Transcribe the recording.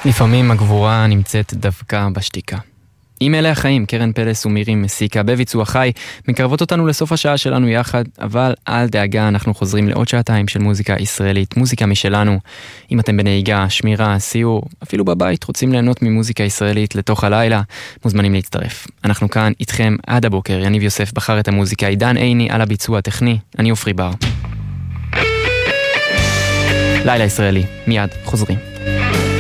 לפעמים הגבורה נמצאת דווקא בשתיקה. אם אלה החיים, קרן פלס ומירים מסיקה בביצוע חי, מקרבות אותנו לסוף השעה שלנו יחד, אבל אל דאגה, אנחנו חוזרים לעוד שעתיים של מוזיקה ישראלית, מוזיקה משלנו. אם אתם בנהיגה, שמירה, סיור, אפילו בבית, רוצים ליהנות ממוזיקה ישראלית לתוך הלילה, מוזמנים להצטרף. אנחנו כאן איתכם עד הבוקר, יניב יוסף בחר את המוזיקה, עידן עיני על הביצוע הטכני, אני אופרי בר. לילה ישראלי, מיד חוזרים.